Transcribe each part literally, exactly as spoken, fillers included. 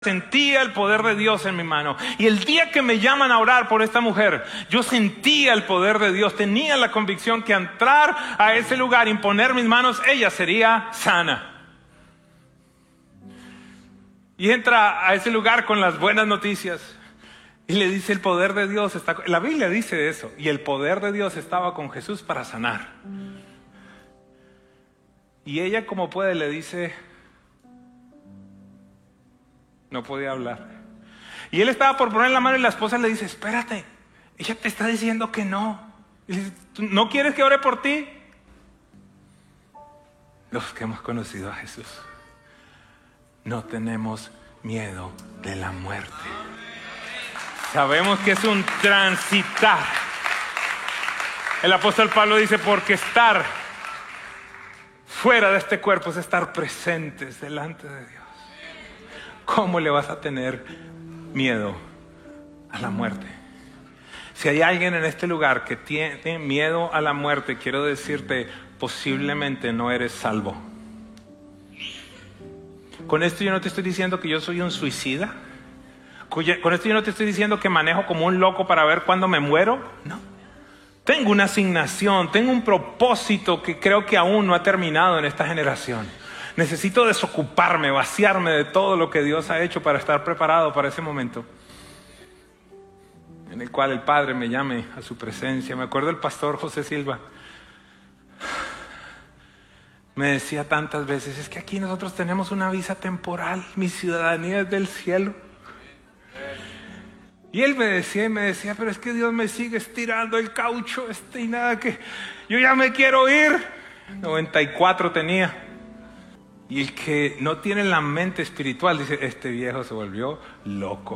Sentía el poder de Dios en mi mano. Y el día que me llaman a orar por esta mujer, yo sentía el poder de Dios. Tenía la convicción que entrar a ese lugar, imponer mis manos, ella sería sana. Y entra a ese lugar con las buenas noticias. Y le dice, el poder de Dios está... La Biblia dice eso. Y el poder de Dios estaba con Jesús para sanar. Y ella, como puede, le dice... No podía hablar. Y él estaba por poner la mano y la esposa le dice, espérate, ella te está diciendo que no. Y le dice, ¿no quieres que ore por ti? Los que hemos conocido a Jesús no tenemos miedo de la muerte. Sabemos que es un transitar. El apóstol Pablo dice, porque estar fuera de este cuerpo es estar presentes delante de Dios. ¿Cómo le vas a tener miedo a la muerte? Si hay alguien en este lugar que tiene miedo a la muerte, quiero decirte, posiblemente no eres salvo. Con esto yo no te estoy diciendo que yo soy un suicida. Con esto yo no te estoy diciendo que manejo como un loco para ver cuándo me muero. No. Tengo una asignación, tengo un propósito que creo que aún no ha terminado en esta generación. Necesito desocuparme, vaciarme de todo lo que Dios ha hecho para estar preparado para ese momento en el cual el Padre me llame a su presencia. Me acuerdo el pastor José Silva. Me decía tantas veces, es que aquí nosotros tenemos una visa temporal, mi ciudadanía es del cielo. Y él me decía y me decía, pero es que Dios me sigue estirando el caucho este y nada, que yo ya me quiero ir. noventa y cuatro tenía. Y el que no tiene la mente espiritual dice, este viejo se volvió loco.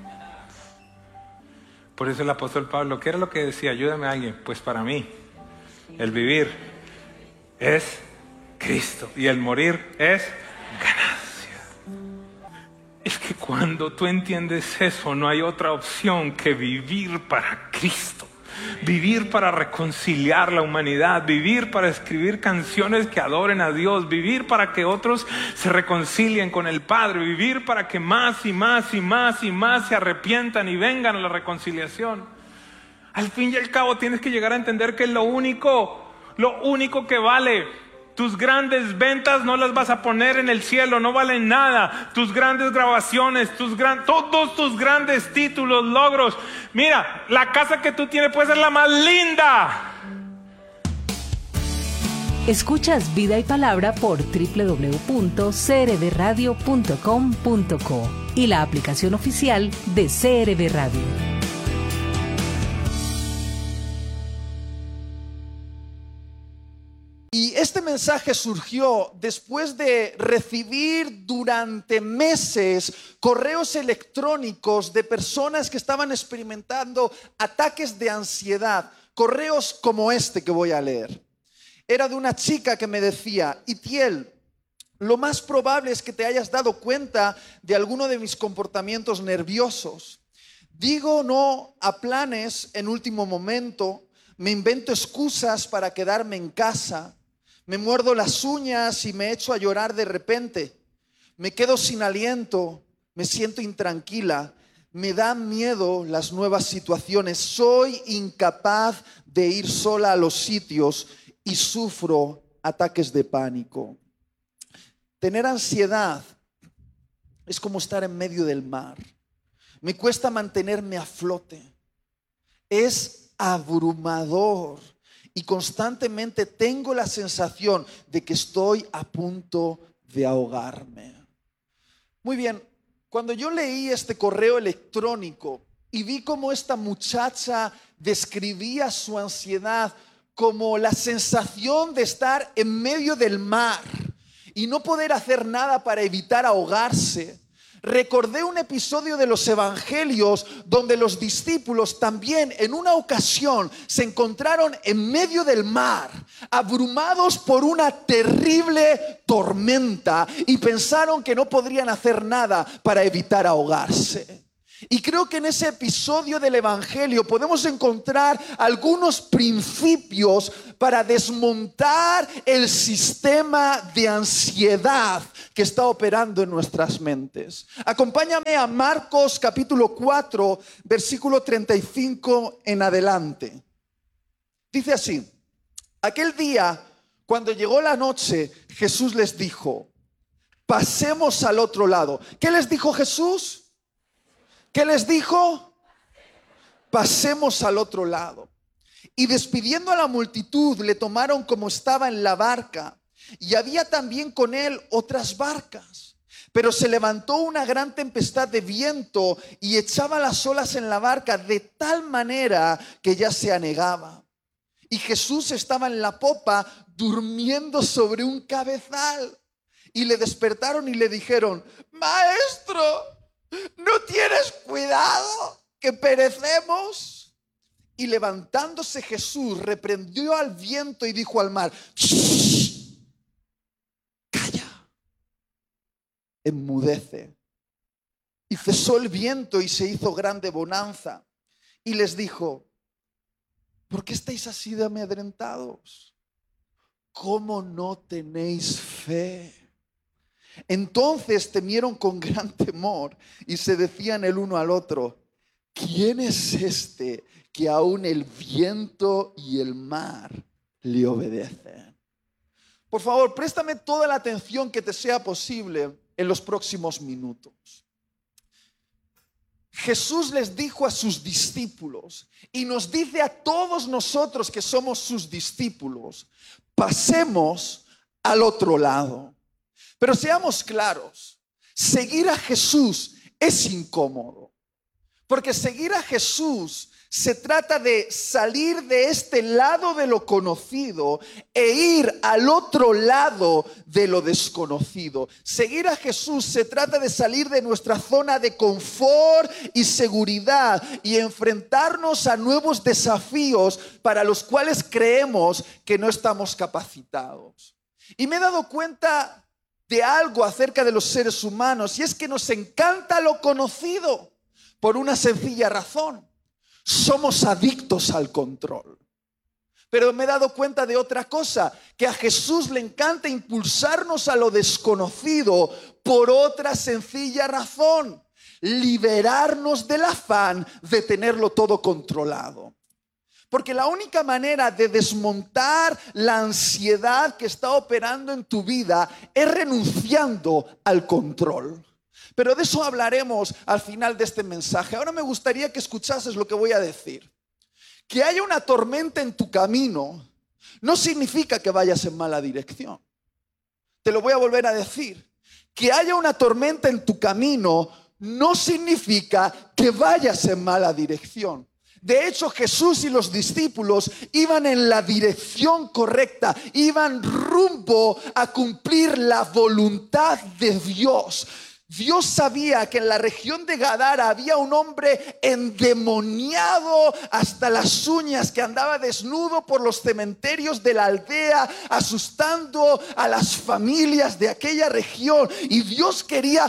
Por eso el apóstol Pablo, ¿qué era lo que decía? Ayúdame a alguien. Pues para mí, el vivir es Cristo y el morir es ganancia. Es que cuando tú entiendes eso, no hay otra opción que vivir para Cristo. Vivir para reconciliar la humanidad, vivir para escribir canciones que adoren a Dios, vivir para que otros se reconcilien con el Padre, vivir para que más y más y más y más se arrepientan y vengan a la reconciliación. Al fin y al cabo tienes que llegar a entender que es lo único, lo único que vale. Tus grandes ventas no las vas a poner en el cielo, no valen nada. Tus grandes grabaciones, tus gran, todos tus grandes títulos, logros. Mira, la casa que tú tienes puede ser la más linda. Escuchas Vida y Palabra por doble u doble u doble u punto c r b radio punto com punto co y la aplicación oficial de C R B Radio. Y este mensaje surgió después de recibir durante meses correos electrónicos de personas que estaban experimentando ataques de ansiedad. Correos como este que voy a leer. Era de una chica que me decía, Itiel, lo más probable es que te hayas dado cuenta de alguno de mis comportamientos nerviosos. Digo no a planes en último momento, me invento excusas para quedarme en casa. Me muerdo las uñas y me echo a llorar de repente. Me quedo sin aliento, me siento intranquila. Me dan miedo las nuevas situaciones. Soy incapaz de ir sola a los sitios y sufro ataques de pánico. Tener ansiedad es como estar en medio del mar. Me cuesta mantenerme a flote. Es abrumador. Y constantemente tengo la sensación de que estoy a punto de ahogarme. Muy bien, cuando yo leí este correo electrónico y vi cómo esta muchacha describía su ansiedad como la sensación de estar en medio del mar y no poder hacer nada para evitar ahogarse, recordé un episodio de los evangelios donde los discípulos también en una ocasión se encontraron en medio del mar, abrumados por una terrible tormenta y pensaron que no podrían hacer nada para evitar ahogarse. Y creo que en ese episodio del Evangelio podemos encontrar algunos principios para desmontar el sistema de ansiedad que está operando en nuestras mentes. Acompáñame a Marcos capítulo cuatro, versículo treinta y cinco en adelante. Dice así: aquel día, cuando llegó la noche, Jesús les dijo: pasemos al otro lado. ¿Qué les dijo Jesús? ¿Qué les dijo? Pasemos al otro lado. Y despidiendo a la multitud, le tomaron como estaba en la barca. Y había también con él otras barcas. Pero se levantó una gran tempestad de viento y echaba las olas en la barca de tal manera que ya se anegaba. Y Jesús estaba en la popa durmiendo sobre un cabezal. Y le despertaron y le dijeron: Maestro, ¿no tienes cuidado que perecemos? Y levantándose Jesús reprendió al viento y dijo al mar: ¡Shh! ¡Calla! Enmudece. Y cesó el viento y se hizo grande bonanza. Y les dijo: ¿por qué estáis así de amedrentados? ¿Cómo no tenéis fe? Entonces temieron con gran temor y se decían el uno al otro: ¿quién es este que aún el viento y el mar le obedecen? Por favor, préstame toda la atención que te sea posible en los próximos minutos. Jesús les dijo a sus discípulos, y nos dice a todos nosotros que somos sus discípulos: pasemos al otro lado. Pero seamos claros, seguir a Jesús es incómodo, porque seguir a Jesús se trata de salir de este lado de lo conocido e ir al otro lado de lo desconocido. Seguir a Jesús se trata de salir de nuestra zona de confort y seguridad y enfrentarnos a nuevos desafíos para los cuales creemos que no estamos capacitados. Y me he dado cuenta de algo acerca de los seres humanos, y es que nos encanta lo conocido por una sencilla razón: somos adictos al control. Pero me he dado cuenta de otra cosa, que a Jesús le encanta impulsarnos a lo desconocido por otra sencilla razón: liberarnos del afán de tenerlo todo controlado. Porque la única manera de desmontar la ansiedad que está operando en tu vida es renunciando al control. Pero de eso hablaremos al final de este mensaje. Ahora me gustaría que escuchases lo que voy a decir. Que haya una tormenta en tu camino no significa que vayas en mala dirección. Te lo voy a volver a decir. Que haya una tormenta en tu camino no significa que vayas en mala dirección. De hecho, Jesús y los discípulos iban en la dirección correcta, iban rumbo a cumplir la voluntad de Dios. Dios sabía que en la región de Gadara había un hombre endemoniado hasta las uñas que andaba desnudo por los cementerios de la aldea, asustando a las familias de aquella región. Y Dios quería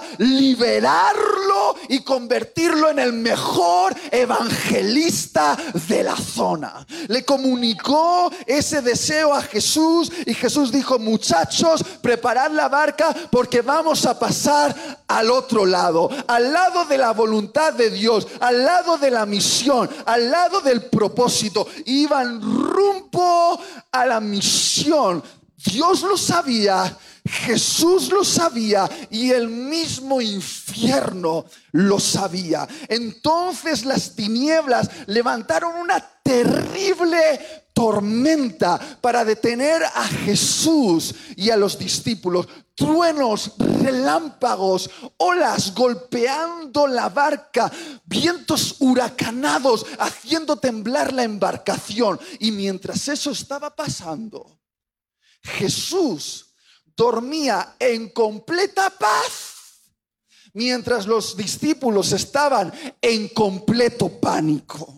liberarlo y convertirlo en el mejor evangelista de la zona. Le comunicó ese deseo a Jesús y Jesús dijo: muchachos, preparad la barca porque vamos a pasar al otro lado, al lado de la voluntad de Dios, al lado de la misión, al lado del propósito. Iban rumbo a la misión. Dios lo sabía, Jesús lo sabía y el mismo infierno lo sabía. Entonces las tinieblas levantaron una terrible tormenta para detener a Jesús y a los discípulos. Truenos, relámpagos, olas golpeando la barca, vientos huracanados haciendo temblar la embarcación. Y mientras eso estaba pasando, Jesús dormía en completa paz, mientras los discípulos estaban en completo pánico.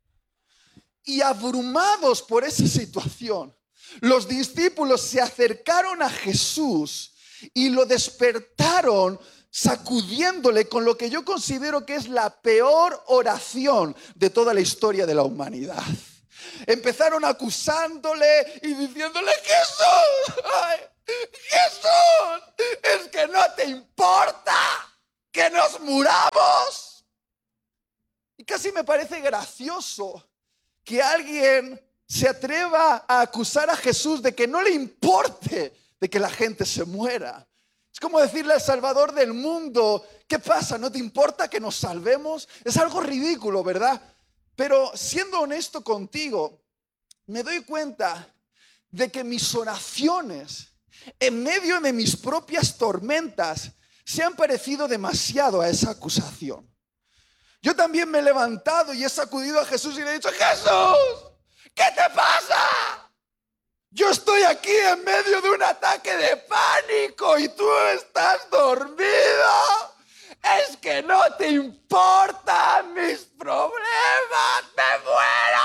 Y abrumados por esa situación, los discípulos se acercaron a Jesús y lo despertaron sacudiéndole con lo que yo considero que es la peor oración de toda la historia de la humanidad. Empezaron acusándole y diciéndole: Jesús, ay, Jesús, es que no te importa que nos muramos. Y casi me parece gracioso que alguien se atreva a acusar a Jesús de que no le importe de que la gente se muera. Es como decirle al Salvador del mundo: ¿qué pasa? ¿No te importa que nos salvemos? Es algo ridículo, ¿verdad? Pero siendo honesto contigo, me doy cuenta de que mis oraciones en medio de mis propias tormentas se han parecido demasiado a esa acusación. Yo también me he levantado y he sacudido a Jesús y le he dicho: Jesús, ¿qué te pasa? Yo estoy aquí en medio de un ataque de pánico y tú estás dormido. Es que no te importan mis problemas. ¡Me muero!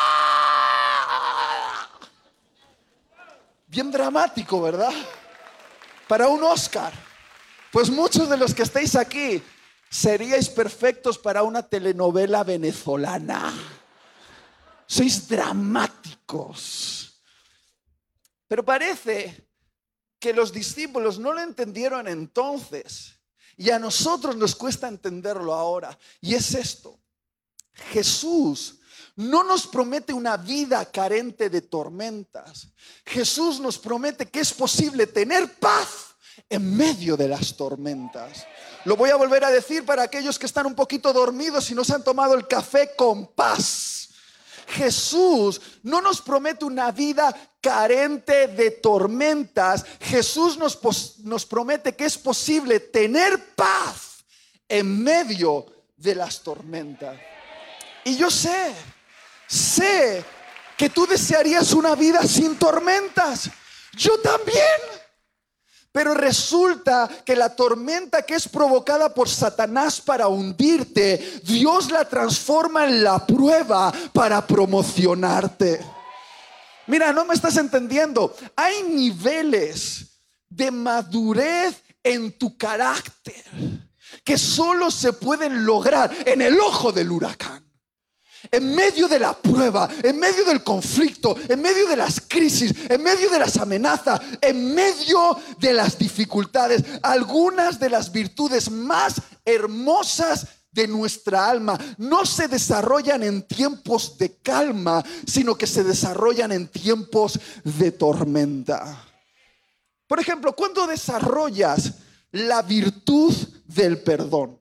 Bien dramático, ¿verdad? Para un Oscar. Pues muchos de los que estáis aquí seríais perfectos para una telenovela venezolana. Sois dramáticos. Pero parece que los discípulos no lo entendieron entonces, y a nosotros nos cuesta entenderlo ahora. Y es esto: Jesús no nos promete una vida carente de tormentas. Jesús nos promete que es posible tener paz en medio de las tormentas. Lo voy a volver a decir para aquellos que están un poquito dormidos y no se han tomado el café con paz. Jesús no nos promete una vida carente de tormentas. Jesús nos, pos- nos promete que es posible tener paz en medio de las tormentas. Y yo sé, sé que tú desearías una vida sin tormentas. Yo también. Pero resulta que la tormenta que es provocada por Satanás para hundirte, Dios la transforma en la prueba para promocionarte. Mira, no me estás entendiendo. Hay niveles de madurez en tu carácter que solo se pueden lograr en el ojo del huracán. En medio de la prueba, en medio del conflicto, en medio de las crisis, en medio de las amenazas, en medio de las dificultades, algunas de las virtudes más hermosas de nuestra alma no se desarrollan en tiempos de calma, sino que se desarrollan en tiempos de tormenta. Por ejemplo, ¿cuándo desarrollas la virtud del perdón?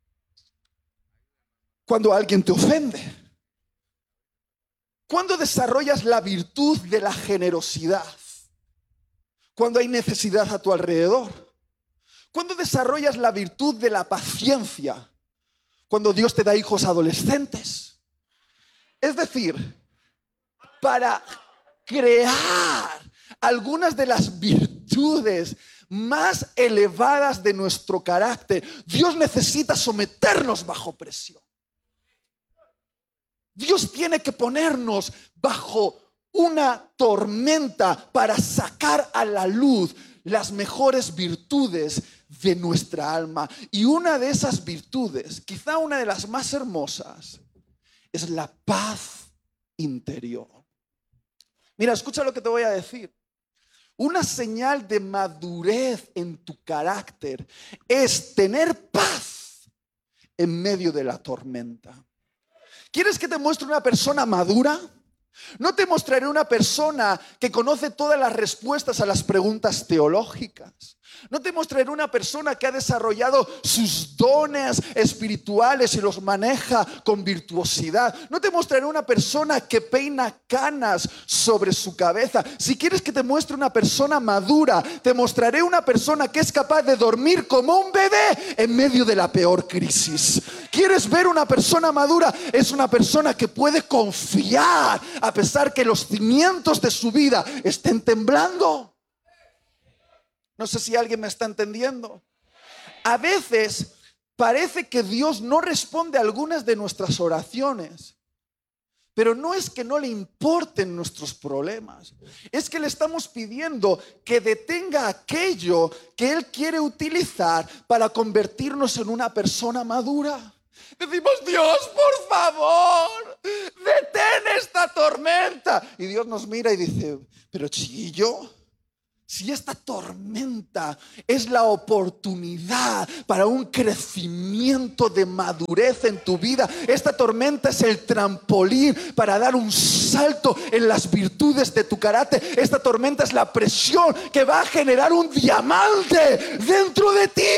Cuando alguien te ofende. ¿Cuándo desarrollas la virtud de la generosidad? Cuando hay necesidad a tu alrededor. ¿Cuándo desarrollas la virtud de la paciencia? Cuando Dios te da hijos adolescentes. Es decir, para crear algunas de las virtudes más elevadas de nuestro carácter, Dios necesita someternos bajo presión. Dios tiene que ponernos bajo una tormenta para sacar a la luz las mejores virtudes de nuestra alma. Y una de esas virtudes, quizá una de las más hermosas, es la paz interior. Mira, escucha lo que te voy a decir. Una señal de madurez en tu carácter es tener paz en medio de la tormenta. ¿Quieres que te muestre una persona madura? No te mostraré una persona que conoce todas las respuestas a las preguntas teológicas. No te mostraré una persona que ha desarrollado sus dones espirituales y los maneja con virtuosidad. No te mostraré una persona que peina canas sobre su cabeza. Si quieres que te muestre una persona madura, te mostraré una persona que es capaz de dormir como un bebé en medio de la peor crisis. ¿Quieres ver una persona madura? Es una persona que puede confiar a pesar que los cimientos de su vida estén temblando. No sé si alguien me está entendiendo. A veces parece que Dios no responde a algunas de nuestras oraciones Pero no es que no le importen nuestros problemas, es que le estamos pidiendo que detenga aquello que Él quiere utilizar para convertirnos en una persona madura. Decimos: Dios, por favor, detén esta tormenta. Y Dios nos mira y dice: pero chiquillo, si esta tormenta es la oportunidad para un crecimiento de madurez en tu vida, esta tormenta es el trampolín para dar un salto en las virtudes de tu carácter, esta tormenta es la presión que va a generar un diamante dentro de ti.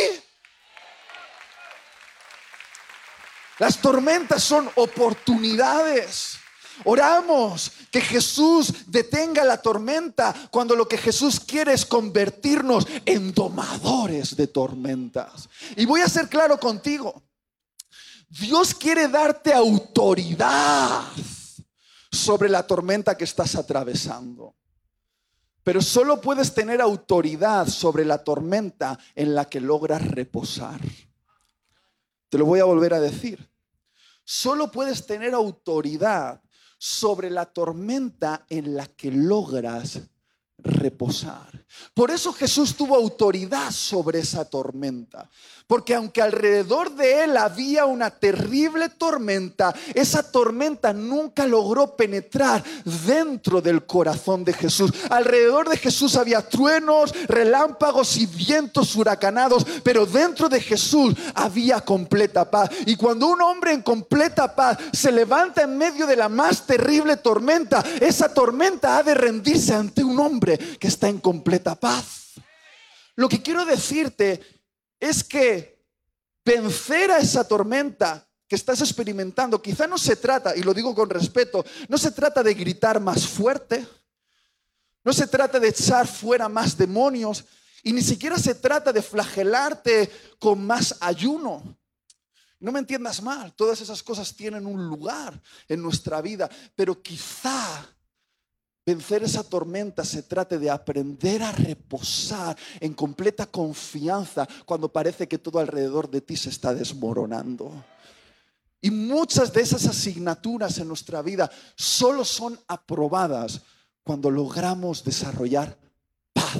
Las tormentas son oportunidades. Oramos que Jesús detenga la tormenta cuando lo que Jesús quiere es convertirnos en domadores de tormentas. Y voy a ser claro contigo: Dios quiere darte autoridad sobre la tormenta que estás atravesando. Pero solo puedes tener autoridad sobre la tormenta en la que logras reposar. Te lo voy a volver a decir. Solo puedes tener autoridad sobre la tormenta en la que logras reposar. Por eso Jesús tuvo autoridad sobre esa tormenta, porque aunque alrededor de Él había una terrible tormenta, esa tormenta nunca logró penetrar dentro del corazón de Jesús. Alrededor de Jesús había truenos, relámpagos y vientos huracanados, pero dentro de Jesús había completa paz. Y cuando un hombre en completa paz se levanta en medio de la más terrible tormenta, esa tormenta ha de rendirse ante un hombre que está en completa paz. Lo que quiero decirte es que vencer a esa tormenta que estás experimentando quizá no se trata, y lo digo con respeto, no se trata de gritar más fuerte, no se trata de echar fuera más demonios, y ni siquiera se trata de flagelarte con más ayuno. No me entiendas mal, todas esas cosas tienen un lugar en nuestra vida, pero quizá vencer esa tormenta se trate de aprender a reposar en completa confianza cuando parece que todo alrededor de ti se está desmoronando. Y muchas de esas asignaturas en nuestra vida solo son aprobadas cuando logramos desarrollar paz.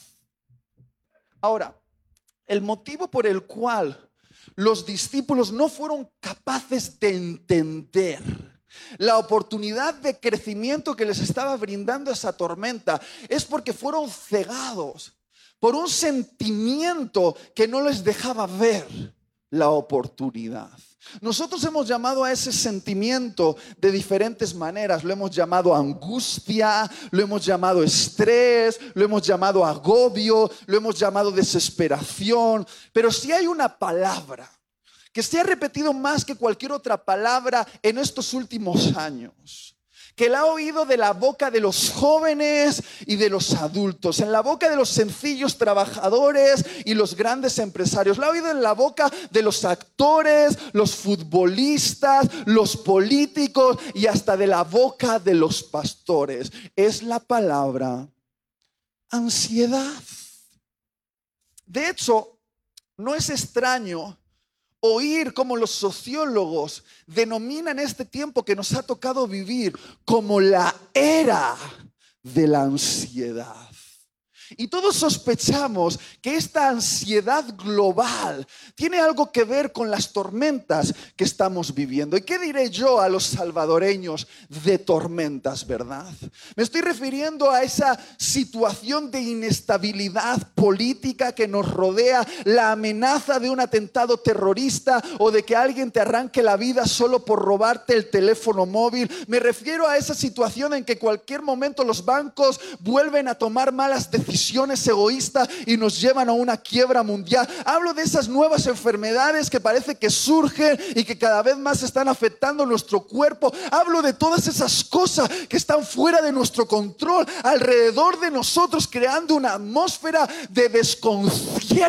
Ahora, el motivo por el cual los discípulos no fueron capaces de entender la oportunidad de crecimiento que les estaba brindando esa tormenta es porque fueron cegados por un sentimiento que no les dejaba ver la oportunidad. Nosotros hemos llamado a ese sentimiento de diferentes maneras. Lo hemos llamado angustia, lo hemos llamado estrés, lo hemos llamado agobio, lo hemos llamado desesperación. Pero si hay una palabra que se ha repetido más que cualquier otra palabra en estos últimos años, que la ha oído de la boca de los jóvenes y de los adultos, en la boca de los sencillos trabajadores y los grandes empresarios, la ha oído en la boca de los actores, los futbolistas, los políticos y hasta de la boca de los pastores. Es la palabra ansiedad. De hecho, no es extraño oír cómo los sociólogos denominan este tiempo que nos ha tocado vivir como la era de la ansiedad. Y todos sospechamos que esta ansiedad global tiene algo que ver con las tormentas que estamos viviendo. ¿Y qué diré yo a los salvadoreños de tormentas, verdad? Me estoy refiriendo a esa situación de inestabilidad política que nos rodea, la amenaza de un atentado terrorista o de que alguien te arranque la vida solo por robarte el teléfono móvil. Me refiero a esa situación en que cualquier momento los bancos vuelven a tomar malas decisiones egoístas y nos llevan a una quiebra mundial. Hablo de esas nuevas enfermedades que parece que surgen y que cada vez más están afectando nuestro cuerpo. Hablo de todas esas cosas que están fuera de nuestro control alrededor de nosotros, creando una atmósfera de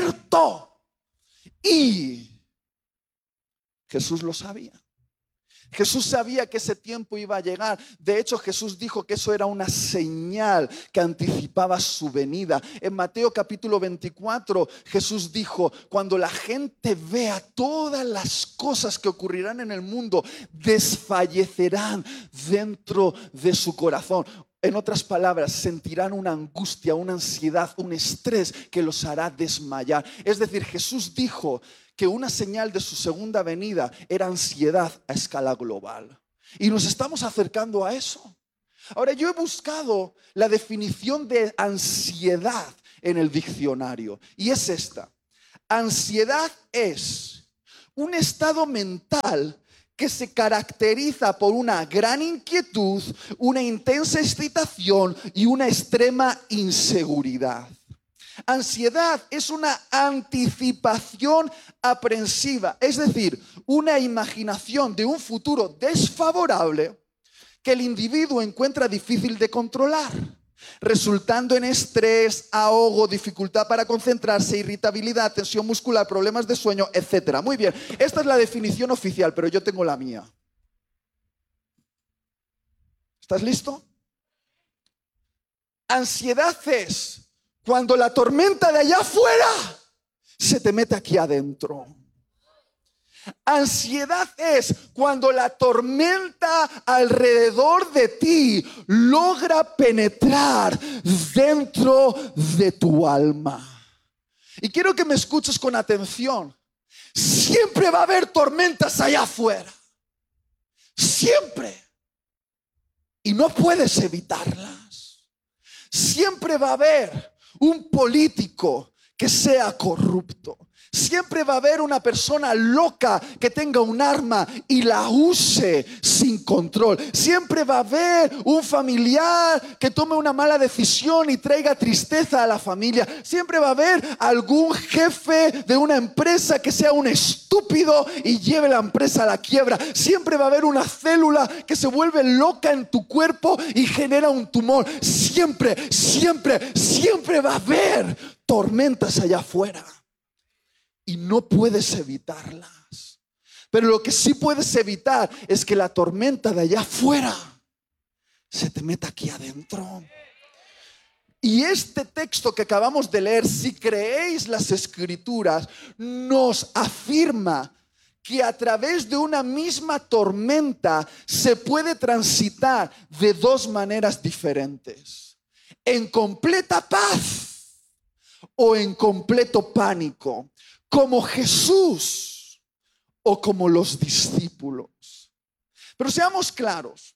desconcierto. Y Jesús lo sabía. Jesús sabía que ese tiempo iba a llegar. De hecho, Jesús dijo que eso era una señal que anticipaba su venida. En Mateo capítulo veinticuatro, Jesús dijo: cuando la gente vea todas las cosas que ocurrirán en el mundo, desfallecerán dentro de su corazón. En otras palabras, sentirán una angustia, una ansiedad, un estrés que los hará desmayar. Es decir, Jesús dijo que una señal de su segunda venida era ansiedad a escala global. Y nos estamos acercando a eso. Ahora, yo he buscado la definición de ansiedad en el diccionario y es esta. Ansiedad es un estado mental que se caracteriza por una gran inquietud, una intensa excitación y una extrema inseguridad. Ansiedad es una anticipación aprensiva, es decir, una imaginación de un futuro desfavorable que el individuo encuentra difícil de controlar, resultando en estrés, ahogo, dificultad para concentrarse, irritabilidad, tensión muscular, problemas de sueño, etcétera. Muy bien, esta es la definición oficial, pero yo tengo la mía. ¿Estás listo? Ansiedad es cuando la tormenta de allá afuera se te mete aquí adentro. Ansiedad es cuando la tormenta alrededor de ti logra penetrar dentro de tu alma. Y quiero que me escuches con atención. Siempre va a haber tormentas allá afuera. Siempre. Y no puedes evitarlas. Siempre va a haber un político que sea corrupto. Siempre va a haber una persona loca que tenga un arma y la use sin control. Siempre va a haber un familiar que tome una mala decisión y traiga tristeza a la familia. Siempre va a haber algún jefe de una empresa que sea un estúpido y lleve la empresa a la quiebra. Siempre va a haber una célula que se vuelve loca en tu cuerpo y genera un tumor. Siempre, siempre, siempre va a haber tormentas allá afuera. Y no puedes evitarlas. Pero lo que sí puedes evitar es que la tormenta de allá afuera se te meta aquí adentro. Y este texto que acabamos de leer, si creéis las escrituras, nos afirma que a través de una misma tormenta se puede transitar de dos maneras diferentes: en completa paz o en completo pánico. Como Jesús o como los discípulos. Pero seamos claros,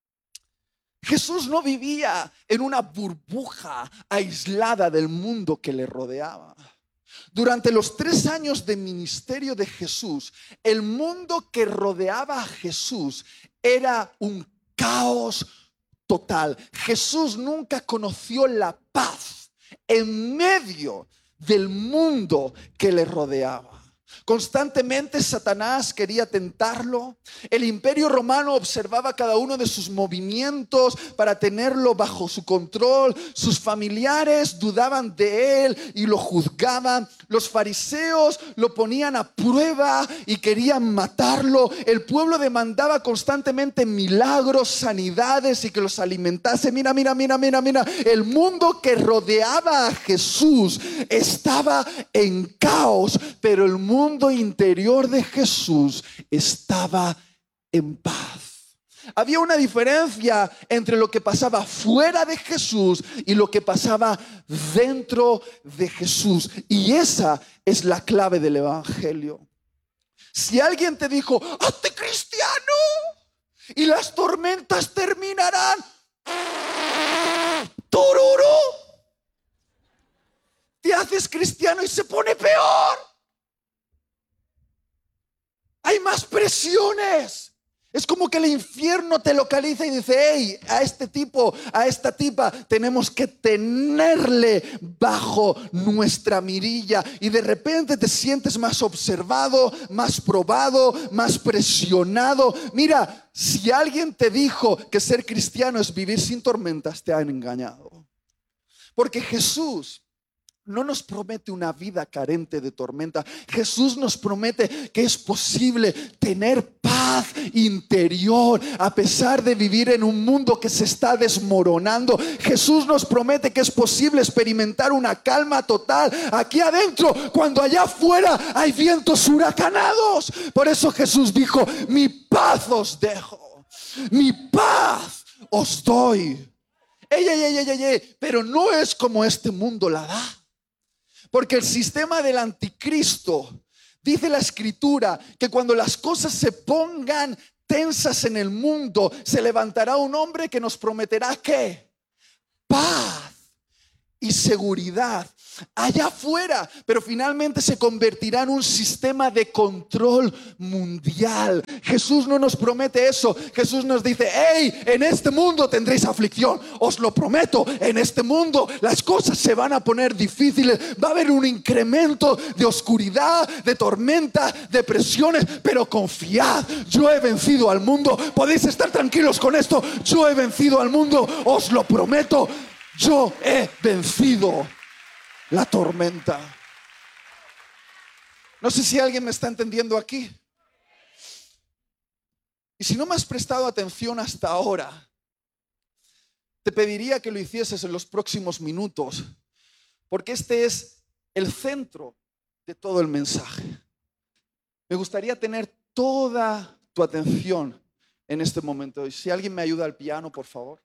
Jesús no vivía en una burbuja aislada del mundo que le rodeaba. Durante los tres años de ministerio de Jesús, el mundo que rodeaba a Jesús era un caos total. Jesús nunca conoció la paz en medio del mundo que le rodeaba. Constantemente Satanás quería tentarlo. El imperio romano observaba cada uno de sus movimientos para tenerlo bajo su control. Sus familiares dudaban de él y lo juzgaban. Los fariseos lo ponían a prueba y querían matarlo. El pueblo demandaba constantemente milagros, sanidades y que los alimentase. Mira, mira, mira, mira, mira. El mundo que rodeaba a Jesús estaba en caos, pero el mundo El mundo interior de Jesús estaba en paz. Había una diferencia entre lo que pasaba fuera de Jesús y lo que pasaba dentro de Jesús. Y esa es la clave del evangelio. Si alguien te dijo, hazte cristiano y las tormentas terminarán, tururú, te haces cristiano y se pone peor. Hay más presiones. Es como que el infierno te localiza y dice, hey, a este tipo, a esta tipa tenemos que tenerle bajo nuestra mirilla. Y de repente te sientes más observado, más probado, más presionado. Mira, si alguien te dijo que ser cristiano es vivir sin tormentas, te han engañado. Porque Jesús no nos promete una vida carente de tormenta. Jesús nos promete que es posible tener paz interior a pesar de vivir en un mundo que se está desmoronando. Jesús nos promete que es posible experimentar una calma total aquí adentro cuando allá afuera hay vientos huracanados. Por eso Jesús dijo: mi paz os dejo, mi paz os doy. Ey, ey, ey, ey, ey, pero no es como este mundo la da. Porque el sistema del anticristo, dice la escritura, que cuando las cosas se pongan tensas en el mundo, se levantará un hombre que nos prometerá ¿qué? Paz y seguridad allá afuera, pero finalmente se convertirá en un sistema de control mundial. Jesús no nos promete eso. Jesús nos dice: hey, en este mundo tendréis aflicción, os lo prometo. En este mundo las cosas se van a poner difíciles, va a haber un incremento de oscuridad, de tormenta, de presiones, pero confiad, yo he vencido al mundo. Podéis estar tranquilos con esto: yo he vencido al mundo, os lo prometo. Yo he vencido la tormenta. No sé si alguien me está entendiendo aquí. Y si no me has prestado atención hasta ahora, te pediría que lo hicieses en los próximos minutos, porque este es el centro de todo el mensaje. Me gustaría tener toda tu atención en este momento. Y si alguien me ayuda al piano, por favor.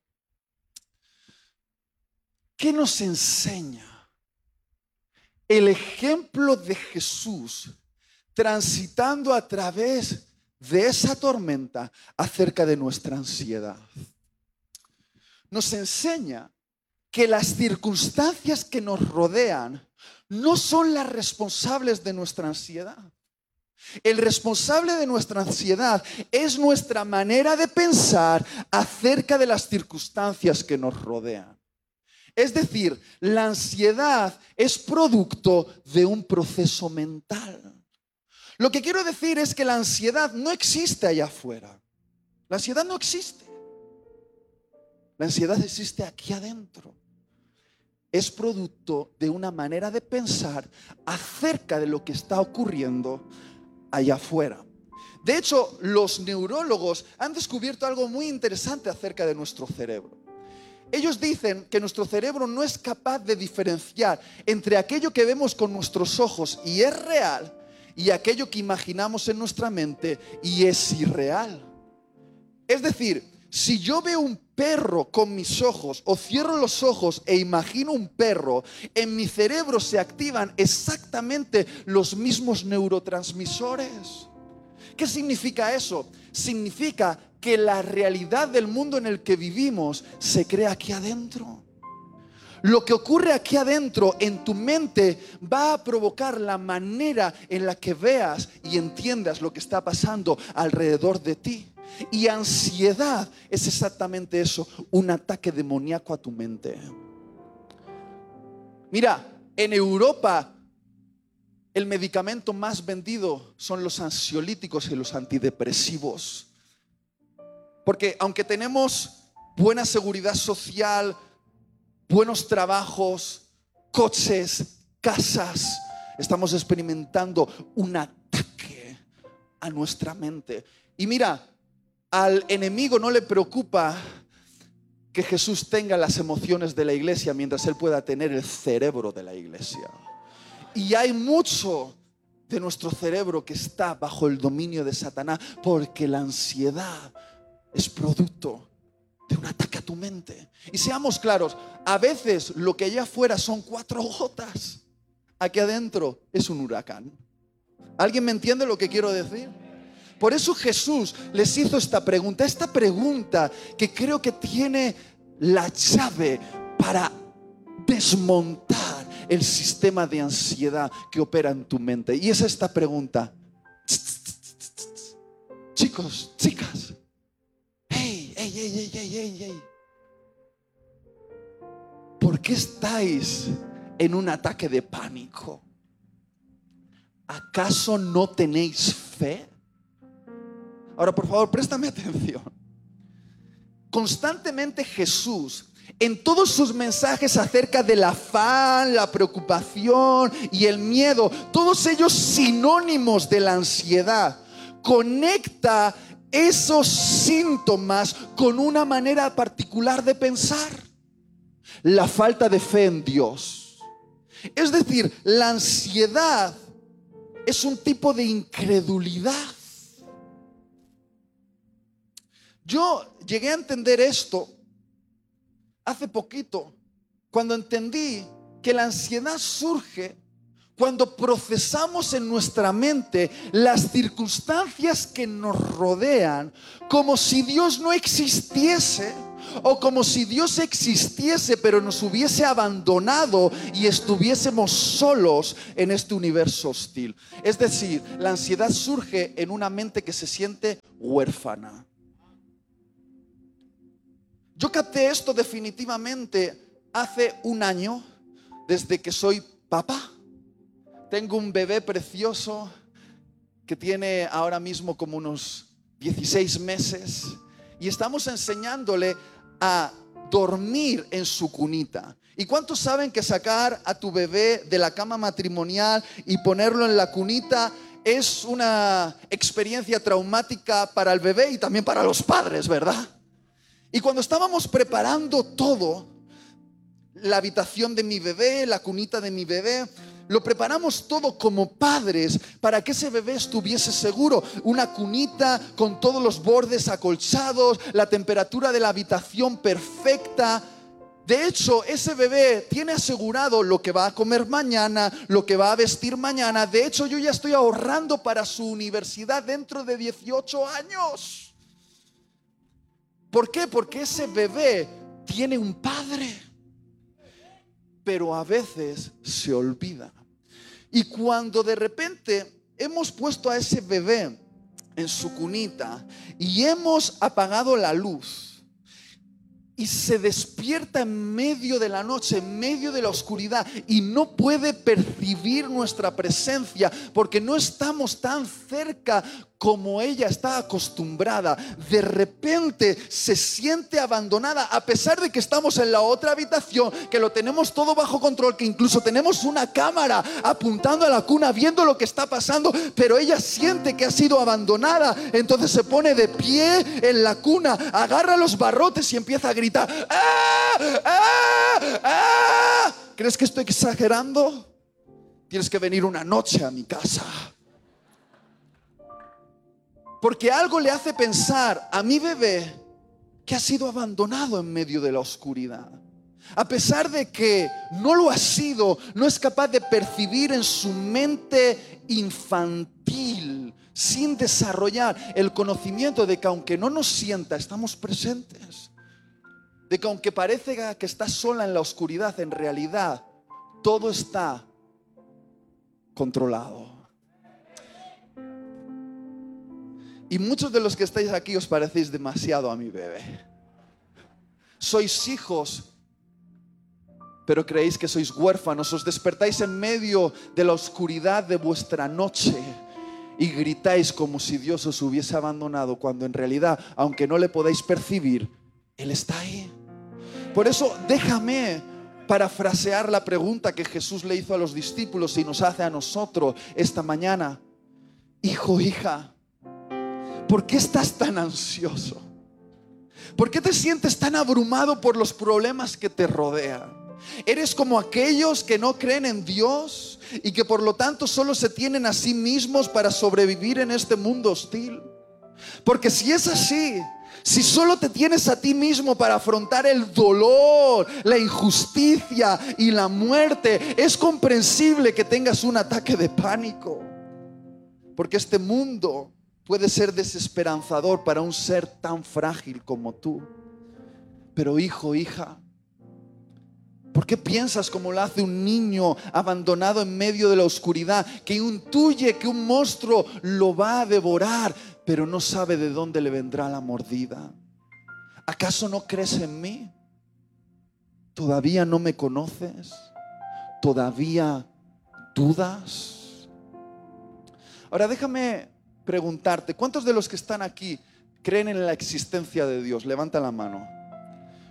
¿Qué nos enseña el ejemplo de Jesús transitando a través de esa tormenta acerca de nuestra ansiedad? Nos enseña que las circunstancias que nos rodean no son las responsables de nuestra ansiedad. El responsable de nuestra ansiedad es nuestra manera de pensar acerca de las circunstancias que nos rodean. Es decir, la ansiedad es producto de un proceso mental. Lo que quiero decir es que la ansiedad no existe allá afuera. La ansiedad no existe. La ansiedad existe aquí adentro. Es producto de una manera de pensar acerca de lo que está ocurriendo allá afuera. De hecho, los neurólogos han descubierto algo muy interesante acerca de nuestro cerebro. Ellos dicen que nuestro cerebro no es capaz de diferenciar entre aquello que vemos con nuestros ojos y es real y aquello que imaginamos en nuestra mente y es irreal. Es decir, si yo veo un perro con mis ojos o cierro los ojos e imagino un perro, en mi cerebro se activan exactamente los mismos neurotransmisores. ¿Qué significa eso? Significa que la realidad del mundo en el que vivimos se crea aquí adentro. Lo que ocurre aquí adentro en tu mente va a provocar la manera en la que veas y entiendas lo que está pasando alrededor de ti. Y ansiedad es exactamente eso, un ataque demoníaco a tu mente. Mira, en Europa el medicamento más vendido son los ansiolíticos y los antidepresivos. Porque aunque tenemos buena seguridad social, buenos trabajos, coches, casas, estamos experimentando un ataque a nuestra mente. Y mira, al enemigo no le preocupa que Jesús tenga las emociones de la iglesia mientras él pueda tener el cerebro de la iglesia. Y hay mucho de nuestro cerebro que está bajo el dominio de Satanás, porque la ansiedad es producto de un ataque a tu mente. Y seamos claros, a veces lo que allá afuera son cuatro gotas, aquí adentro es un huracán. ¿Alguien me entiende lo que quiero decir? Por eso Jesús les hizo esta pregunta, esta pregunta que creo que tiene la llave para desmontar el sistema de ansiedad que opera en tu mente. Y es esta pregunta: chicos, chicas, hey, hey, hey, hey, hey, hey, ¿por qué estáis en un ataque de pánico? ¿Acaso no tenéis fe? Ahora, por favor, préstame atención. Constantemente Jesús en todos sus mensajes acerca del afán, la preocupación y el miedo, todos ellos sinónimos de la ansiedad, conecta esos síntomas con una manera particular de pensar: la falta de fe en Dios. Es decir, la ansiedad es un tipo de incredulidad. Yo llegué a entender esto hace poquito, cuando entendí que la ansiedad surge cuando procesamos en nuestra mente las circunstancias que nos rodean como si Dios no existiese, o como si Dios existiese pero nos hubiese abandonado y estuviésemos solos en este universo hostil. Es decir, la ansiedad surge en una mente que se siente huérfana. Yo capté esto definitivamente hace un año, desde que soy papá. Tengo un bebé precioso que tiene ahora mismo como unos dieciséis meses y estamos enseñándole a dormir en su cunita. ¿Y cuántos saben que sacar a tu bebé de la cama matrimonial y ponerlo en la cunita es una experiencia traumática para el bebé y también para los padres, verdad? Y cuando estábamos preparando todo, la habitación de mi bebé, la cunita de mi bebé, lo preparamos todo como padres para que ese bebé estuviese seguro. Una cunita con todos los bordes acolchados, la temperatura de la habitación perfecta. De hecho, ese bebé tiene asegurado lo que va a comer mañana, lo que va a vestir mañana. De hecho, yo ya estoy ahorrando para su universidad dentro de dieciocho años. ¿Por qué? Porque ese bebé tiene un padre, pero a veces se olvida. Y cuando de repente hemos puesto a ese bebé en su cunita y hemos apagado la luz y se despierta en medio de la noche, en medio de la oscuridad, y no puede percibir nuestra presencia porque no estamos tan cerca como ella está acostumbrada, de repente se siente abandonada, a pesar de que estamos en la otra habitación, que lo tenemos todo bajo control, que incluso tenemos una cámara apuntando a la cuna viendo lo que está pasando, pero ella siente que ha sido abandonada. Entonces se pone de pie en la cuna, agarra los barrotes y empieza a gritar: ¡ah! ¡ah! ¡ah! ¿Crees que estoy exagerando? Tienes que venir una noche a mi casa. Porque algo le hace pensar a mi bebé que ha sido abandonado en medio de la oscuridad. A pesar de que no lo ha sido, no es capaz de percibir en su mente infantil, sin desarrollar el conocimiento de que aunque no nos sienta, estamos presentes. De que aunque parece que está sola en la oscuridad, en realidad todo está controlado. Y muchos de los que estáis aquí os parecéis demasiado a mi bebé. Sois hijos, pero creéis que sois huérfanos. Os despertáis en medio de la oscuridad de vuestra noche y gritáis como si Dios os hubiese abandonado, cuando en realidad, aunque no le podáis percibir, Él está ahí. Por eso déjame parafrasear la pregunta que Jesús le hizo a los discípulos y nos hace a nosotros esta mañana. Hijo, hija, ¿por qué estás tan ansioso? ¿Por qué te sientes tan abrumado por los problemas que te rodean? ¿Eres como aquellos que no creen en Dios y que por lo tanto solo se tienen a sí mismos para sobrevivir en este mundo hostil? Porque si es así, si solo te tienes a ti mismo para afrontar el dolor, la injusticia y la muerte, es comprensible que tengas un ataque de pánico. Porque este mundo puede ser desesperanzador para un ser tan frágil como tú. Pero hijo, hija, ¿por qué piensas como lo hace un niño abandonado en medio de la oscuridad, que intuye que un monstruo lo va a devorar, pero no sabe de dónde le vendrá la mordida? ¿Acaso no crees en mí? ¿Todavía no me conoces? ¿Todavía dudas? Ahora déjame preguntarte, ¿cuántos de los que están aquí creen en la existencia de Dios? Levanta la mano.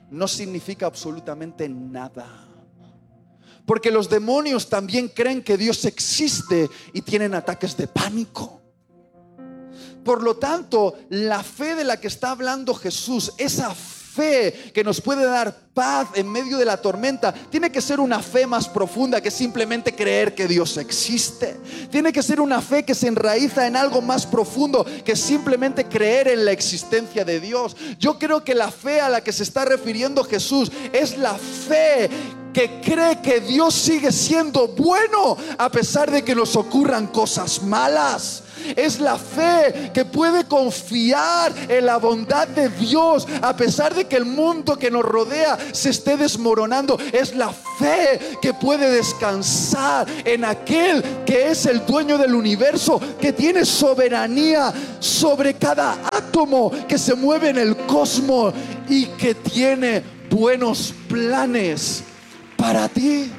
no significa absolutamente nada. Porque los demonios también creen que Dios existe y tienen ataques de pánico. Por lo tanto, la fe de la que está hablando Jesús, esa fe que nos puede dar paz en medio de la tormenta, tiene que ser una fe más profunda que simplemente creer que Dios existe. Tiene que ser una fe que se enraiza en algo más profundo que simplemente creer en la existencia de Dios. Yo creo que la fe a la que se está refiriendo Jesús es la fe que cree que Dios sigue siendo bueno a pesar de que nos ocurran cosas malas. Es la fe que puede confiar en la bondad de Dios a pesar de que el mundo que nos rodea se esté desmoronando. Es la fe que puede descansar en aquel que es el dueño del universo, que tiene soberanía sobre cada átomo que se mueve en el cosmos y que tiene buenos planes para ti.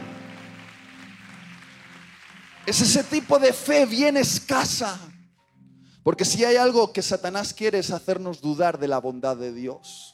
Es ese tipo de fe bien escasa. Porque si hay algo que Satanás quiere es hacernos dudar de la bondad de Dios.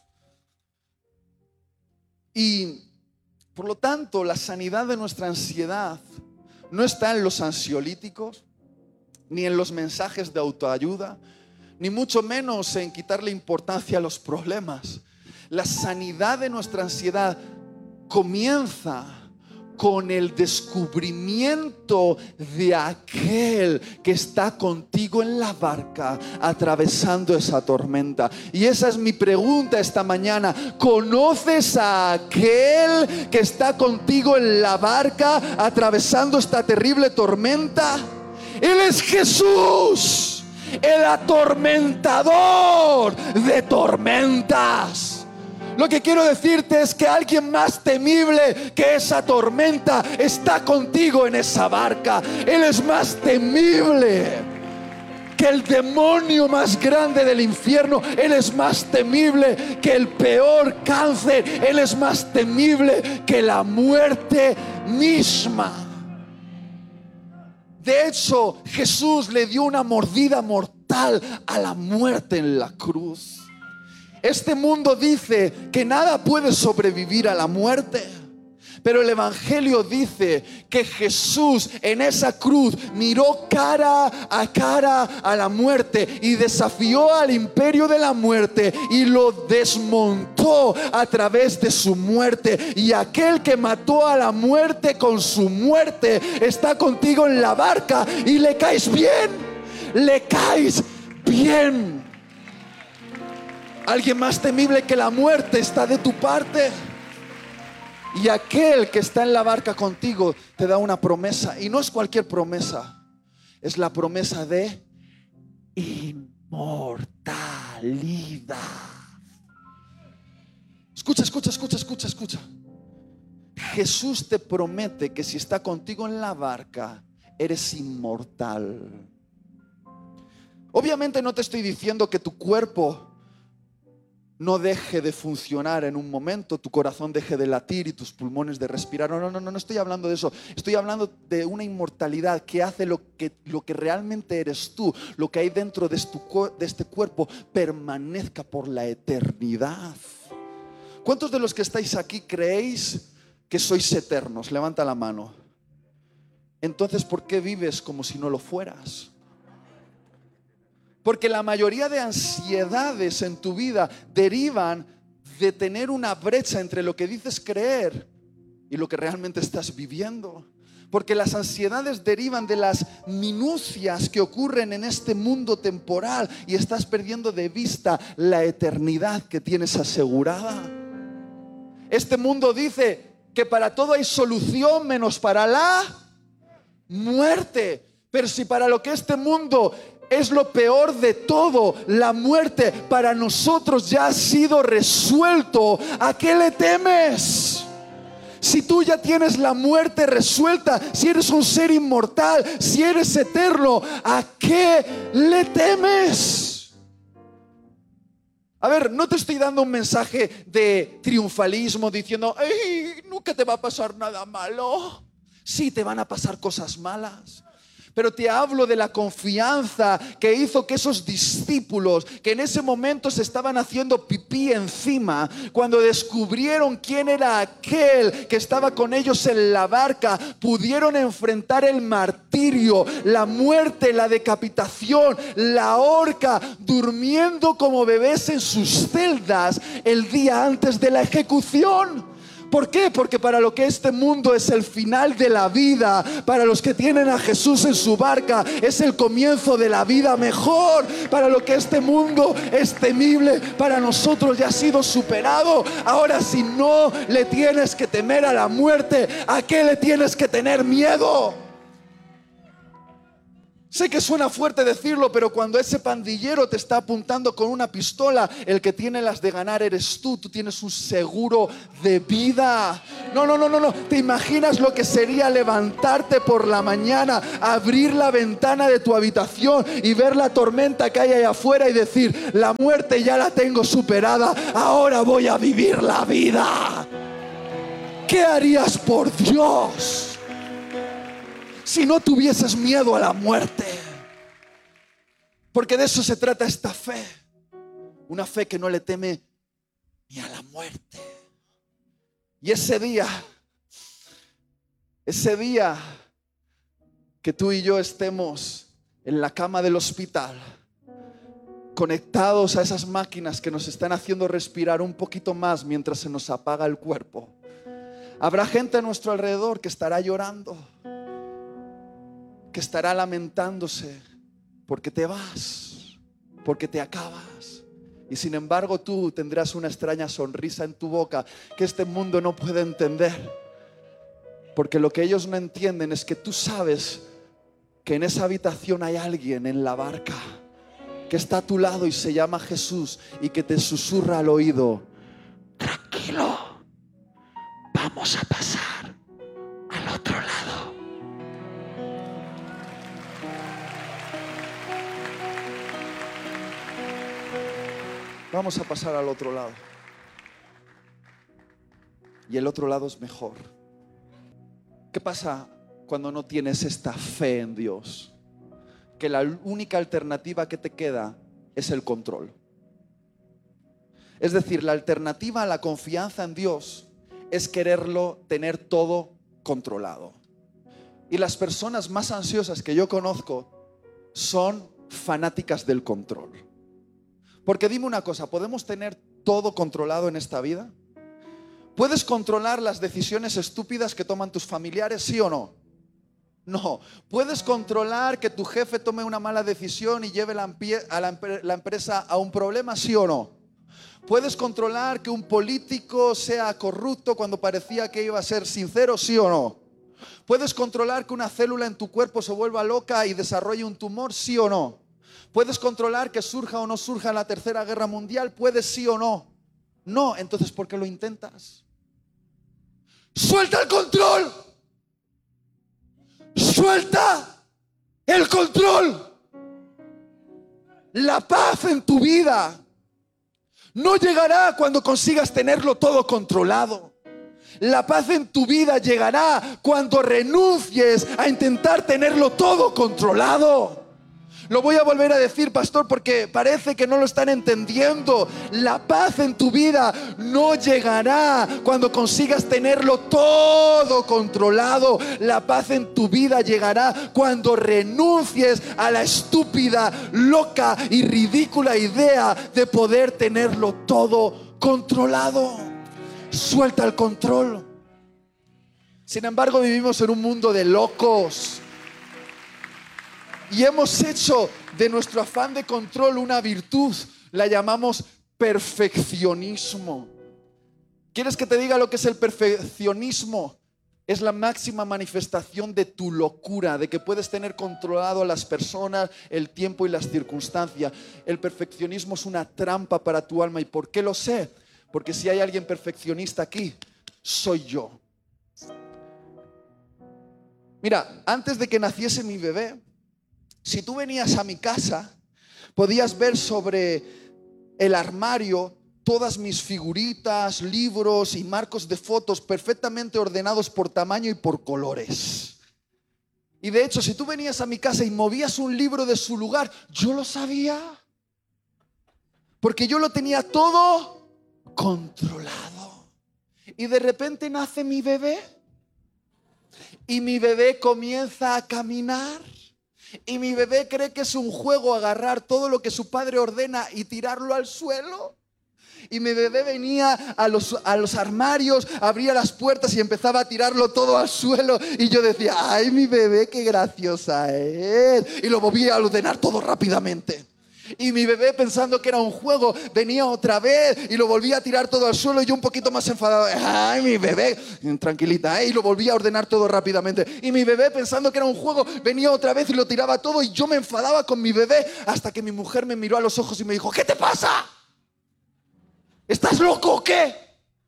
Y por lo tanto, la sanidad de nuestra ansiedad no está en los ansiolíticos, ni en los mensajes de autoayuda, ni mucho menos en quitarle importancia a los problemas. La sanidad de nuestra ansiedad comienza con el descubrimiento de aquel que está contigo en la barca atravesando esa tormenta. Y esa es mi pregunta esta mañana. ¿Conoces a aquel que está contigo en la barca atravesando esta terrible tormenta? Él es Jesús, el atormentador de tormentas. Lo que quiero decirte es que alguien más temible que esa tormenta está contigo en esa barca. Él es más temible que el demonio más grande del infierno. Él es más temible que el peor cáncer. Él es más temible que la muerte misma. De hecho, Jesús le dio una mordida mortal a la muerte en la cruz. Este mundo dice que nada puede sobrevivir a la muerte, pero el Evangelio dice que Jesús en esa cruz miró cara a cara a la muerte y desafió al imperio de la muerte y lo desmontó a través de su muerte. Y aquel que mató a la muerte con su muerte está contigo en la barca y le caes bien, le caes bien. Alguien más temible que la muerte está de tu parte. Y aquel que está en la barca contigo te da una promesa. Y no es cualquier promesa. Es la promesa de inmortalidad. Escucha, escucha, escucha, escucha, escucha. Jesús te promete que si está contigo en la barca, eres inmortal. Obviamente no te estoy diciendo que tu cuerpo no deje de funcionar en un momento, tu corazón deje de latir y tus pulmones de respirar. No, no, no, no estoy hablando de eso. Estoy hablando de una inmortalidad que hace lo que, lo que realmente eres tú, lo que hay dentro de, tu, de este cuerpo permanezca por la eternidad. ¿Cuántos de los que estáis aquí creéis que sois eternos? Levanta la mano. Entonces, ¿por qué vives como si no lo fueras? Porque la mayoría de ansiedades en tu vida derivan de tener una brecha entre lo que dices creer y lo que realmente estás viviendo. Porque las ansiedades derivan de las minucias que ocurren en este mundo temporal y estás perdiendo de vista la eternidad que tienes asegurada. Este mundo dice que para todo hay solución menos para la muerte. Pero si para lo que este mundo es lo peor de todo, la muerte, para nosotros ya ha sido resuelto, ¿a qué le temes? Si tú ya tienes la muerte resuelta, si eres un ser inmortal, si eres eterno, ¿a qué le temes? A ver, no te estoy dando un mensaje de triunfalismo diciendo, ¡ay, nunca te va a pasar nada malo! Sí, te van a pasar cosas malas. Pero te hablo de la confianza que hizo que esos discípulos, que en ese momento se estaban haciendo pipí encima, cuando descubrieron quién era aquel que estaba con ellos en la barca, pudieron enfrentar el martirio, la muerte, la decapitación, la horca, durmiendo como bebés en sus celdas el día antes de la ejecución. ¿Por qué? Porque para lo que este mundo es el final de la vida, para los que tienen a Jesús en su barca es el comienzo de la vida mejor. Para lo que este mundo es temible, para nosotros ya ha sido superado. Ahora, si no le tienes que temer a la muerte, ¿a qué le tienes que tener miedo? Sé que suena fuerte decirlo, pero cuando ese pandillero te está apuntando con una pistola, el que tiene las de ganar eres tú. Tú tienes un seguro de vida. No, no, no, no, no. ¿Te imaginas lo que sería levantarte por la mañana, abrir la ventana de tu habitación y ver la tormenta que hay allá afuera y decir: la muerte ya la tengo superada, ahora voy a vivir la vida? ¿Qué harías por Dios si no tuvieses miedo a la muerte? Porque de eso se trata esta fe. Una fe que no le teme ni a la muerte. Y ese día, ese día que tú y yo estemos en la cama del hospital, conectados a esas máquinas que nos están haciendo respirar un poquito más mientras se nos apaga el cuerpo, habrá gente a nuestro alrededor que estará llorando, que estará lamentándose porque te vas, porque te acabas. Y sin embargo tú tendrás una extraña sonrisa en tu boca que este mundo no puede entender. Porque lo que ellos no entienden es que tú sabes que en esa habitación hay alguien en la barca que está a tu lado y se llama Jesús y que te susurra al oído: tranquilo, vamos a pasar al otro lado. Vamos a pasar al otro lado. Y el otro lado es mejor. ¿Qué pasa cuando no tienes esta fe en Dios? Que la única alternativa que te queda es el control. Es decir, la alternativa a la confianza en Dios es quererlo tener todo controlado. Y las personas más ansiosas que yo conozco son fanáticas del control. Porque dime una cosa, ¿podemos tener todo controlado en esta vida? ¿Puedes controlar las decisiones estúpidas que toman tus familiares, sí o no? No. ¿Puedes controlar que tu jefe tome una mala decisión y lleve la, a la, la empresa a un problema, sí o no? ¿Puedes controlar que un político sea corrupto cuando parecía que iba a ser sincero, sí o no? ¿Puedes controlar que una célula en tu cuerpo se vuelva loca y desarrolle un tumor, sí o no? ¿Puedes controlar que surja o no surja la tercera guerra mundial? ¿Puedes, sí o no? No. Entonces, ¿por qué lo intentas? ¡Suelta el control! ¡Suelta el control! La paz en tu vida no llegará cuando consigas tenerlo todo controlado. La paz en tu vida llegará cuando renuncies a intentar tenerlo todo controlado. Lo voy a volver a decir, pastor, porque parece que no lo están entendiendo. La paz en tu vida no llegará cuando consigas tenerlo todo controlado. La paz en tu vida llegará cuando renuncies a la estúpida, loca y ridícula idea de poder tenerlo todo controlado. Suelta el control. Sin embargo, vivimos en un mundo de locos. Y hemos hecho de nuestro afán de control una virtud. La llamamos perfeccionismo. ¿Quieres que te diga lo que es el perfeccionismo? Es la máxima manifestación de tu locura, de que puedes tener controlado a las personas, el tiempo y las circunstancias. El perfeccionismo es una trampa para tu alma. ¿Y por qué lo sé? Porque si hay alguien perfeccionista aquí, soy yo. Mira, antes de que naciese mi bebé, si tú venías a mi casa, podías ver sobre el armario todas mis figuritas, libros y marcos de fotos perfectamente ordenados por tamaño y por colores. Y de hecho, si tú venías a mi casa y movías un libro de su lugar, yo lo sabía. Porque yo lo tenía todo controlado. Y de repente nace mi bebé. Y mi bebé comienza a caminar. Y mi bebé cree que es un juego agarrar todo lo que su padre ordena y tirarlo al suelo. Y mi bebé venía a los, a los armarios, abría las puertas y empezaba a tirarlo todo al suelo. Y yo decía, ay, mi bebé, qué graciosa es. Y lo volvía a ordenar todo rápidamente. Y mi bebé, pensando que era un juego, venía otra vez y lo volvía a tirar todo al suelo. Y yo un poquito más enfadado, ay, mi bebé, tranquilita, ¿eh? Y lo volvía a ordenar todo rápidamente. Y mi bebé, pensando que era un juego, venía otra vez y lo tiraba todo. Y yo me enfadaba con mi bebé, hasta que mi mujer me miró a los ojos y me dijo, ¿qué te pasa? ¿Estás loco o qué?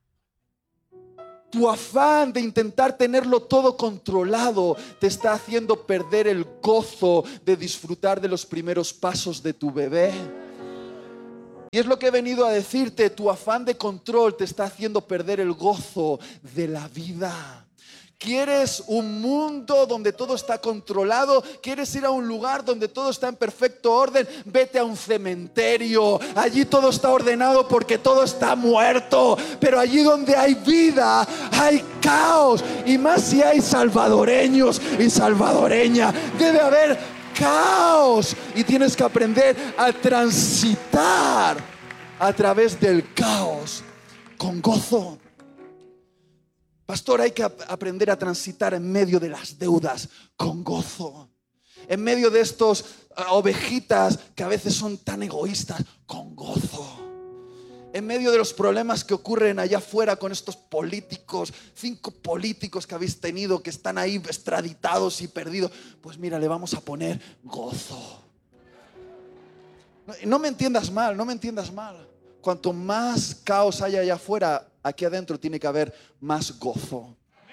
Tu afán de intentar tenerlo todo controlado te está haciendo perder el gozo de disfrutar de los primeros pasos de tu bebé. Y es lo que he venido a decirte, tu afán de control te está haciendo perder el gozo de la vida. ¿Quieres un mundo donde todo está controlado? ¿Quieres ir a un lugar donde todo está en perfecto orden? Vete a un cementerio. Allí todo está ordenado porque todo está muerto. Pero allí donde hay vida, hay caos. Y más si hay salvadoreños y salvadoreñas. Debe haber caos. Y tienes que aprender a transitar a través del caos con gozo. Pastor, hay que aprender a transitar en medio de las deudas con gozo. En medio de estos uh, ovejitas que a veces son tan egoístas, con gozo. En medio de los problemas que ocurren allá afuera con estos políticos, cinco políticos que habéis tenido que están ahí extraditados y perdidos, pues mira, le vamos a poner gozo. No, no me entiendas mal, no me entiendas mal. Cuanto más caos haya allá afuera, aquí adentro tiene que haber más gozo.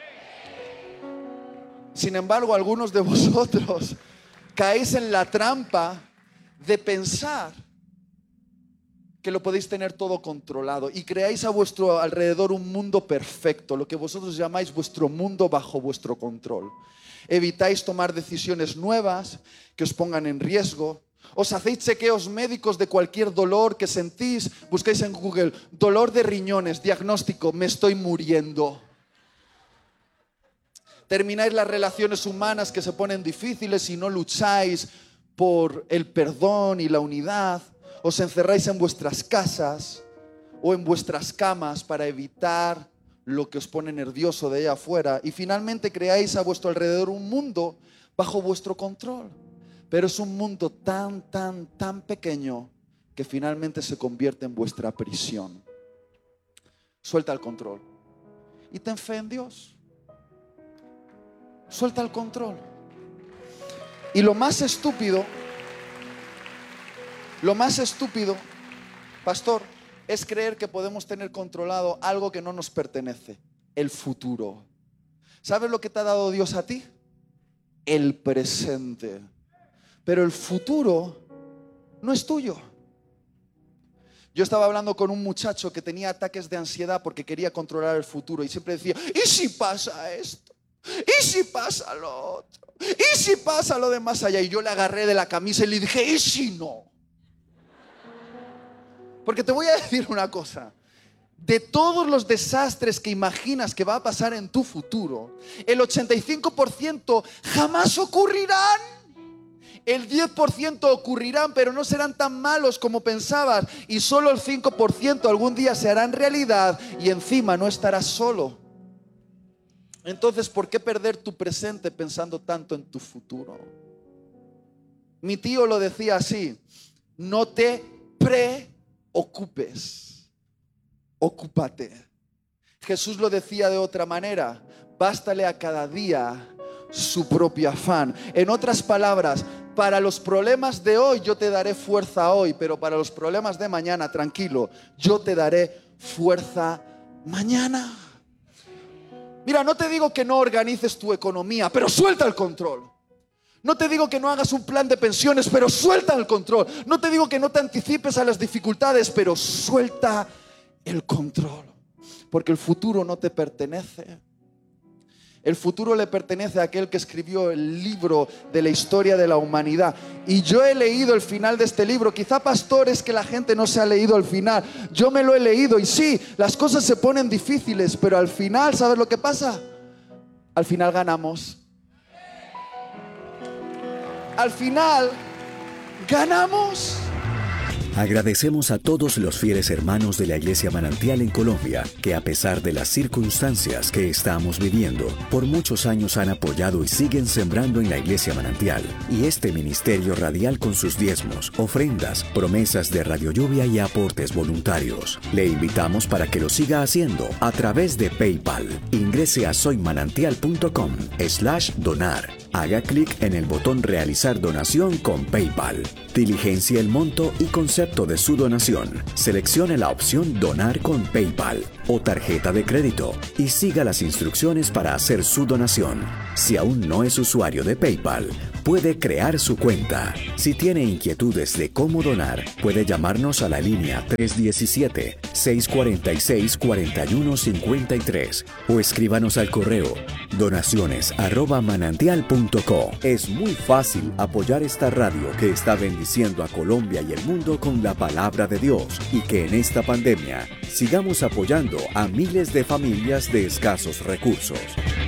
Sin embargo, algunos de vosotros caéis en la trampa de pensar que lo podéis tener todo controlado y creáis a vuestro alrededor un mundo perfecto, lo que vosotros llamáis vuestro mundo bajo vuestro control. Evitáis tomar decisiones nuevas que os pongan en riesgo. Os hacéis chequeos médicos de cualquier dolor que sentís. Buscáis en Google, dolor de riñones, diagnóstico, me estoy muriendo. Termináis las relaciones humanas que se ponen difíciles y no lucháis por el perdón y la unidad. Os encerráis en vuestras casas o en vuestras camas para evitar lo que os pone nervioso de allá afuera. Y finalmente creáis a vuestro alrededor un mundo bajo vuestro control. Pero es un mundo tan, tan, tan pequeño que finalmente se convierte en vuestra prisión. Suelta el control y ten fe en Dios. Suelta el control. Y lo más estúpido, lo más estúpido, pastor, es creer que podemos tener controlado algo que no nos pertenece, el futuro. ¿Sabes lo que te ha dado Dios a ti? El presente. Pero el futuro no es tuyo. Yo estaba hablando con un muchacho que tenía ataques de ansiedad porque quería controlar el futuro y siempre decía, ¿y si pasa esto? ¿Y si pasa lo otro? ¿Y si pasa lo de más allá? Y yo le agarré de la camisa y le dije, ¿y si no? Porque te voy a decir una cosa. De todos los desastres que imaginas que va a pasar en tu futuro, el ochenta y cinco por ciento jamás ocurrirán. El diez por ciento ocurrirán, pero no serán tan malos como pensabas. Y solo el cinco por ciento algún día se harán realidad y encima no estarás solo. Entonces, ¿por qué perder tu presente pensando tanto en tu futuro? Mi tío lo decía así, no te preocupes, ocúpate. Jesús lo decía de otra manera, bástale a cada día su propio afán. En otras palabras, para los problemas de hoy yo te daré fuerza hoy, pero para los problemas de mañana, tranquilo, yo te daré fuerza mañana. Mira, no te digo que no organices tu economía, pero suelta el control. No te digo que no hagas un plan de pensiones, pero suelta el control. No te digo que no te anticipes a las dificultades, pero suelta el control. Porque el futuro no te pertenece. El futuro le pertenece a aquel que escribió el libro de la historia de la humanidad. Y yo he leído el final de este libro. Quizá, pastor, es que la gente no se ha leído el final. Yo me lo he leído y sí, las cosas se ponen difíciles, pero al final, ¿sabes lo que pasa? Al final ganamos. Al final ganamos. Agradecemos a todos los fieles hermanos de la Iglesia Manantial en Colombia, que a pesar de las circunstancias que estamos viviendo, por muchos años han apoyado y siguen sembrando en la Iglesia Manantial y este ministerio radial con sus diezmos, ofrendas, promesas de Radio Lluvia y aportes voluntarios. Le invitamos para que lo siga haciendo a través de PayPal. Ingrese a soymanantial.com slash donar. Haga clic en el botón Realizar donación con PayPal. Diligencia el monto y concepto de su donación. Seleccione la opción Donar con PayPal o tarjeta de crédito y siga las instrucciones para hacer su donación. Si aún no es usuario de PayPal, puede crear su cuenta. Si tiene inquietudes de cómo donar, puede llamarnos a la línea tres uno siete, seis cuatro seis, cuatro uno cinco tres o escríbanos al correo donaciones arroba manantial punto co. Es muy fácil apoyar esta radio que está bendiciendo a Colombia y el mundo con la palabra de Dios, y que en esta pandemia sigamos apoyando a miles de familias de escasos recursos.